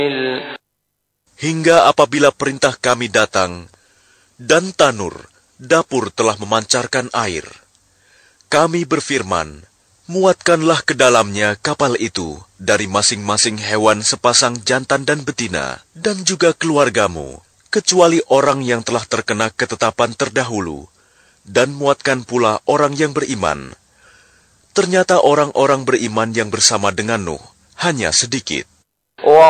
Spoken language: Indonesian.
Hingga apabila perintah kami datang, dan tanur, dapur telah memancarkan air. Kami berfirman, muatkanlah ke dalamnya kapal itu dari masing-masing hewan sepasang jantan dan betina, dan juga keluargamu, kecuali orang yang telah terkena ketetapan terdahulu, dan muatkan pula orang yang beriman. Ternyata orang-orang beriman yang bersama dengan Nuh hanya sedikit.